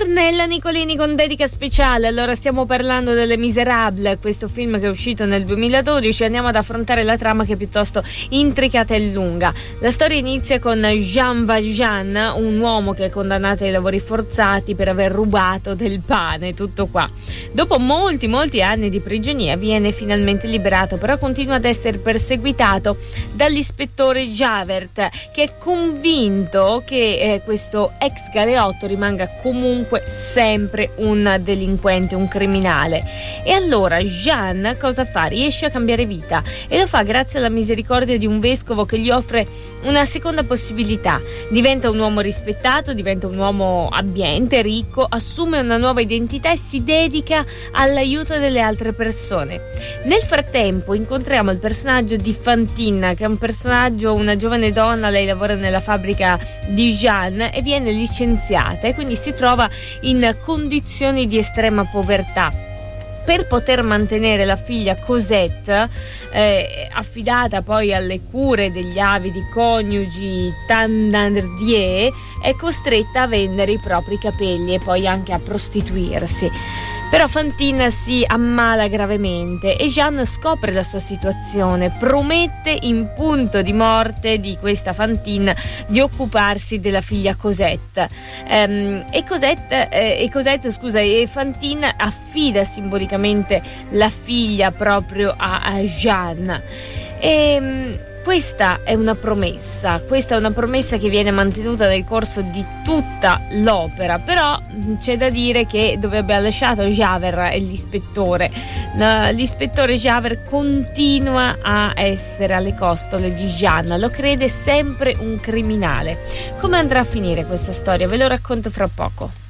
Ornella Nicolini con dedica speciale. Allora, stiamo parlando delle Misérables, questo film che è uscito nel 2012. Andiamo ad affrontare la trama, che è piuttosto intricata e lunga. La storia inizia con Jean Valjean, un uomo che è condannato ai lavori forzati per aver rubato del pane, tutto qua. Dopo molti anni di prigionia viene finalmente liberato, però continua ad essere perseguitato dall'ispettore Javert, che è convinto che questo ex galeotto rimanga comunque sempre un delinquente, un criminale. E allora Jean cosa fa? Riesce a cambiare vita, e lo fa grazie alla misericordia di un vescovo che gli offre una seconda possibilità. Diventa un uomo rispettato, diventa un uomo abbiente, ricco, assume una nuova identità e si dedica all'aiuto delle altre persone. Nel frattempo incontriamo il personaggio di Fantine, che è un personaggio, una giovane donna. Lei lavora nella fabbrica di Jean e viene licenziata, e quindi si trova in condizioni di estrema povertà. Per poter mantenere la figlia Cosette, affidata poi alle cure degli avidi coniugi Thénardier, è costretta a vendere i propri capelli e poi anche a prostituirsi. Però Fantine si ammala gravemente e Jean scopre la sua situazione, promette in punto di morte di questa Fantine di occuparsi della figlia Cosette. E Fantine affida simbolicamente la figlia proprio a Jean. Questa è una promessa che viene mantenuta nel corso di tutta l'opera, però c'è da dire che dove abbia lasciato Javert e l'ispettore Javert continua a essere alle costole di Jean, lo crede sempre un criminale. Come andrà a finire questa storia? Ve lo racconto fra poco.